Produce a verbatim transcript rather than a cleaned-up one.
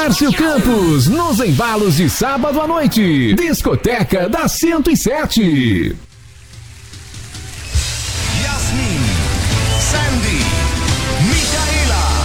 Márcio Campos, nos embalos de sábado à noite. Discoteca da cento e sete.